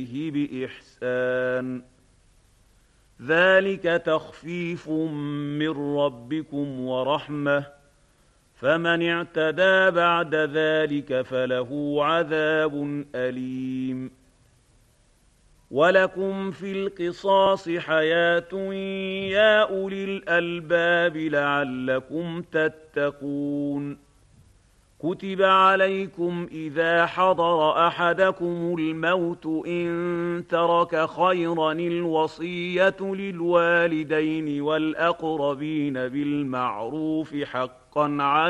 بإحسان ذلك تخفيف من ربكم ورحمة فمن اعتدى بعد ذلك فله عذاب أليم ولكم في القصاص حياة يا أولي الألباب لعلكم تتقون كتب عليكم إذا حضر أحدكم الموت إن ترك خيرا الوصية للوالدين والأقربين بالمعروف حقا على